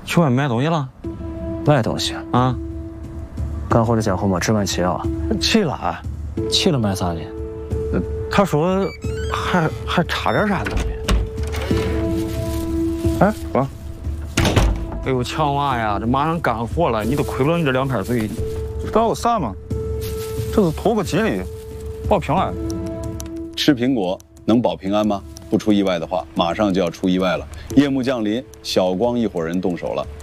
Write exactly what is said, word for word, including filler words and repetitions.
去外面买东西了？ 买东西啊？ 干活的家伙没吃饭起啊？ 起了。 起了买啥呢？ 呃，他说还还差点啥东西。哎，哥。哎呦，强娃呀，这马上干活了，你都亏不了你这两片嘴。 搞个啥嘛？这是图个吉利，保平安。 吃苹果能保平安吗？不出意外的话，马上就要出意外了。夜幕降临，小光一伙人动手了。